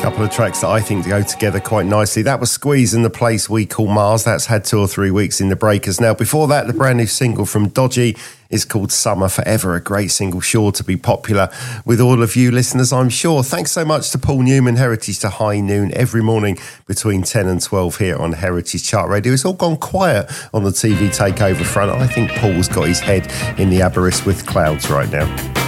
Couple of tracks that I think go together quite nicely. That was Squeeze and The Place We Call Mars. That's had 2 or 3 weeks in the breakers now. Before that, the brand new single from Dodgy is called Summer Forever, a great single, sure to be popular with all of you listeners, I'm sure. Thanks so much to Paul Newman, Heritage to High Noon, every morning between 10 and 12 here on Heritage Chart Radio. It's all gone quiet on the TV takeover front. I think Paul's got his head in the Aberystwyth clouds right now.